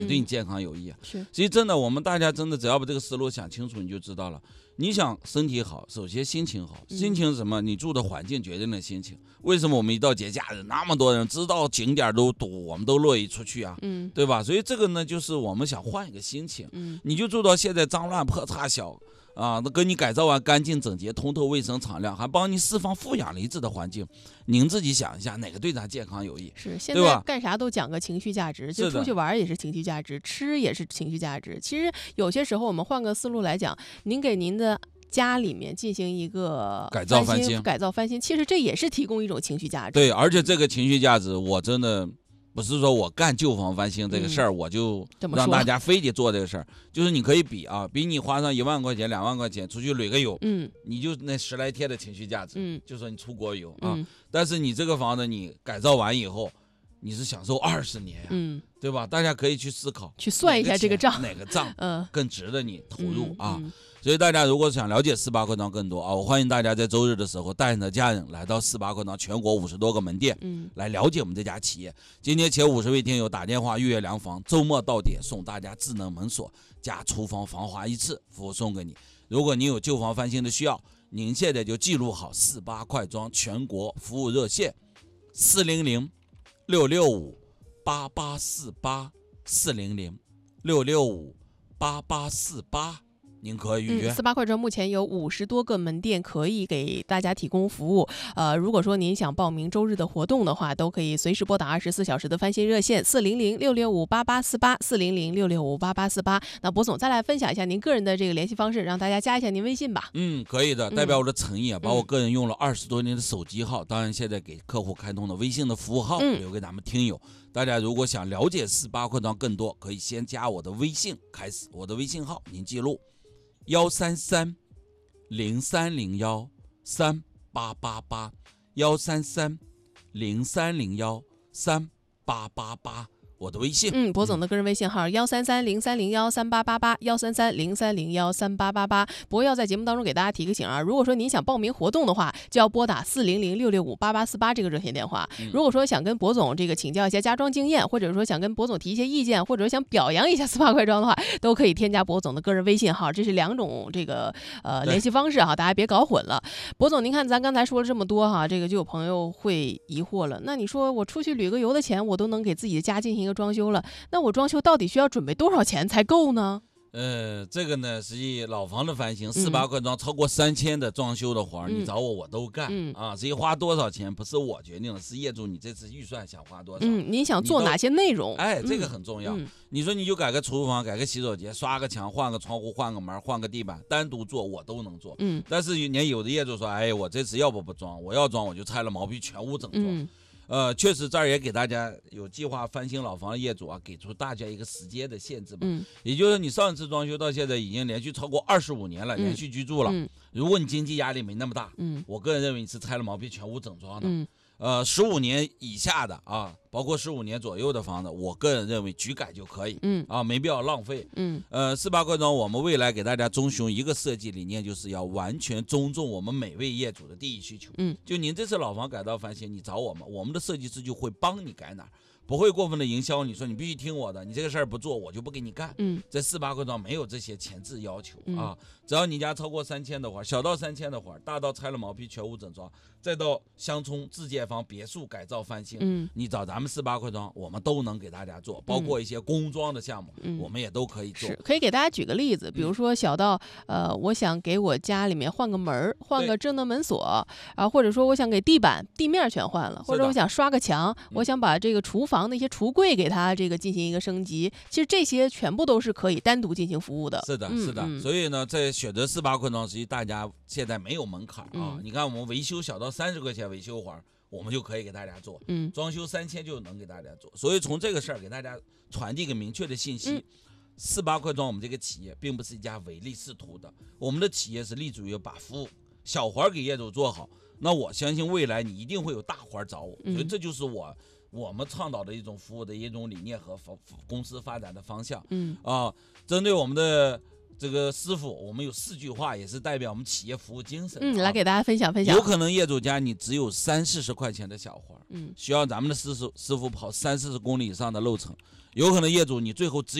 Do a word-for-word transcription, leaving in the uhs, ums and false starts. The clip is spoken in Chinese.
对你健康有益啊。 是， 所以真的，我们大家真的只要把这个思路想清楚，你就知道了。你想身体好，首先心情好，心情是什么？你住的环境决定了心情。为什么我们一到节假日，那么多人知道景点都堵，我们都乐意出去啊， 嗯， 对吧？所以这个呢，就是我们想换一个心情。 嗯， 你就住到现在脏乱破差小啊，那给你改造完干净整洁、通透、卫生、敞亮，还帮你释放负氧离子的环境，您自己想一下，哪个对咱健康有益？ 是，现在干啥都讲个情绪价值，就出去玩也是情绪价值，吃也是情绪价值。其实有些时候我们换个思路来讲，您给您的家里面进行一个改造翻新， 改造翻新，其实这也是提供一种情绪价值。 对，而且这个情绪价值，我真的不是说我干旧房翻新这个事儿， 嗯、 我就让大家非得做这个事儿。就是你可以比啊，比你花上一万块钱、两万块钱出去旅个游， 嗯， 你就那十来天的情绪价值， 嗯， 就说你出国游啊。 嗯、 但是你这个房子你改造完以后，你是享受二十年呀、啊， 嗯， 对吧？大家可以去思考， 去算一下这个账， 哪个账嗯更值得你投入、 嗯、 啊。 嗯所以大家如果想了解四八课堂更多啊，我欢迎大家在周日的时候带你的家人来到四八课堂全国五十多个门店， 嗯， 来了解我们这家企业。今天前五十位听友打电话预约量房，周末到点送大家智能门锁加厨房防滑一次服务送给你。如果您有旧房翻新的需要，您现在就记录好四八快装全国服务热线四零零六六五八八四八四零零六六五八八四八。您可以预约。 嗯、四八快装目前有五十多个门店可以给大家提供服务。呃，如果说您想报名周日的活动的话，都可以随时拨打二十四小时的翻新热线四零零六六五八八四八四零零六六五八八四八。那博总再来分享一下您个人的这个联系方式，让大家加一下您微信吧。 嗯，可以的，代表我的诚意啊， 嗯、 把我个人用了二十多年的手机号，当然现在给客户开通的微信的服务号、嗯、留给咱们听友。大家如果想了解四八快装更多，可以先加我的微信开始，我的微信号您记录。幺三三零三零幺三八八八，幺三三零三零幺三八八八，我的微信。 嗯，博总的个人微信号幺三三零三零幺三八八八，幺三三零三零幺三八八八。博要在节目当中给大家提个醒啊，如果说您想报名活动的话，就要拨打四零零六六五八八四八这个热线电话。 嗯、 如果说想跟博总这个请教一些家装经验，或者说想跟博总提一些意见，或者说想表扬一下四八快装的话，都可以添加博总的个人微信号，这是两种这个呃联系方式哈，大家别搞混了。博总，您看咱刚才说了这么多哈，这个就有朋友会疑惑了，那你说我出去旅个游的钱，我都能给自己的家进行一个装修了，那我装修到底需要准备多少钱才够呢？ 呃，这个呢，实际老房的翻新，四八快装超过三千的装修的活儿、嗯，你找我我都干、 嗯、 啊。至于花多少钱，不是我决定的，是业主你这次预算想花多少。 嗯，您想做哪些内容？ 哎，这个很重要、 嗯。 你说你就改个厨房，改个洗手间，刷个墙，换个窗户，换个门，换个地板，单独做我都能做。 嗯， 但是年有的业主说，哎，我这次要不不装，我要装我就拆了毛坯全屋整装。 嗯呃，确实这儿也给大家有计划翻新老房的业主啊，给出大家一个时间的限制嘛。 嗯， 也就是你上一次装修到现在已经连续超过二十五年了、嗯，连续居住了。 嗯， 如果你经济压力没那么大， 嗯， 我个人认为你是拆了毛坯全屋整装的。 嗯， 呃，十五年以下的啊，包括十五年左右的房子，我个人认为局改就可以。 嗯， 啊，没必要浪费。 嗯， 呃，四八快装我们未来给大家遵循一个设计理念，就是要完全尊重我们每位业主的第一需求。 嗯， 就您这次老房改造翻新，你找我们，我们的设计师就会帮你改哪儿，不会过分的营销。你说你必须听我的，你这个事儿不做，我就不给你干。 嗯，在四八快装没有这些前置要求、 嗯、 啊，只要你家超过三千的活，小到三千的活，大到拆了毛坯全屋整装，再到乡村自建房别墅改造翻新， 嗯， 你找咱们四八快装，我们都能给大家做，包括一些工装的项目， 嗯、 我们也都可以做。 是，可以给大家举个例子，比如说小到呃，我想给我家里面换个门，换个智能门锁啊，或者说我想给地板地面全换了，或者我想刷个墙，我想把这个厨房的一些橱柜给它这个进行一个升级，其实这些全部都是可以单独进行服务的。 是的，是的。 嗯、 所以呢，在选择四八快装，实际大家现在没有门槛啊、 嗯。 你看我们维修小到三十块钱维修活，我们就可以给大家做。 嗯， 装修三千就能给大家做。所以从这个事儿给大家传递一个明确的信息。 嗯， 四八快装我们这个企业并不是一家唯利是图的，我们的企业是立足于把服务小活给业主做好。那我相信未来你一定会有大活找我， 嗯、 所以这就是我我们倡导的一种服务的一种理念和公司发展的方向。 嗯啊，针对我们的这个师傅，我们有四句话，也是代表我们企业服务精神。 嗯， 啊、 来给大家分享分享。 有可能业主家你只有三四十块钱的小活， 嗯， 需要咱们的师傅师傅跑三四十公里以上的路程。有可能业主你最后只有